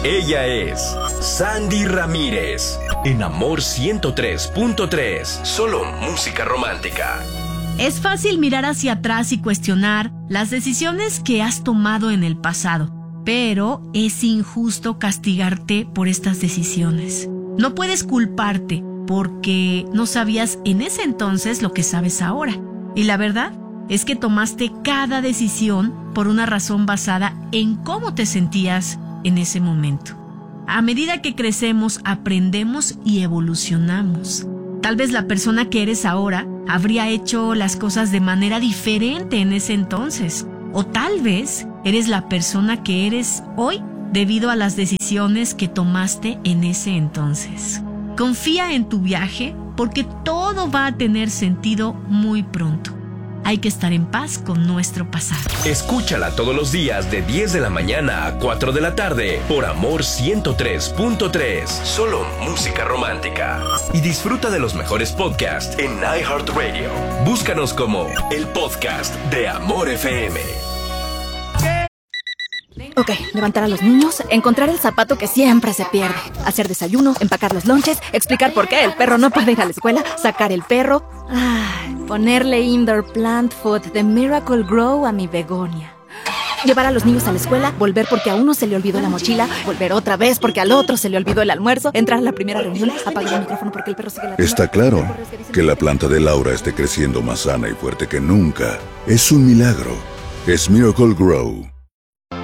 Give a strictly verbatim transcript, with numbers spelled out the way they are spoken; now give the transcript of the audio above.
Ella es Sandy Ramírez. En Amor ciento tres punto tres. Solo música romántica. Es fácil mirar hacia atrás y cuestionar las decisiones que has tomado en el pasado, pero es injusto castigarte por estas decisiones. No puedes culparte porque no sabías en ese entonces lo que sabes ahora. Y la verdad es que tomaste cada decisión por una razón basada en cómo te sentías en ese momento. A medida que crecemos, aprendemos y evolucionamos. Tal vez la persona que eres ahora habría hecho las cosas de manera diferente en ese entonces. O tal vez eres la persona que eres hoy debido a las decisiones que tomaste en ese entonces. Confía en tu viaje porque todo va a tener sentido muy pronto. Hay que estar en paz con nuestro pasado. Escúchala todos los días de diez de la mañana a cuatro de la tarde por Amor ciento tres punto tres. Solo música romántica. Y disfruta de los mejores podcasts en iHeartRadio. Búscanos como el podcast de Amor F M. Ok, levantar a los niños, encontrar el zapato que siempre se pierde, hacer desayuno, empacar los lonches, explicar por qué el perro no puede ir a la escuela, sacar el perro, ay, ponerle indoor plant food de Miracle Grow a mi begonia. Llevar a los niños a la escuela, volver porque a uno se le olvidó la mochila, volver otra vez porque al otro se le olvidó el almuerzo, entrar a la primera reunión, apagar el micrófono porque el perro sigue la... Está claro que la planta de Laura esté creciendo más sana y fuerte que nunca. Es un milagro. Es Miracle Grow.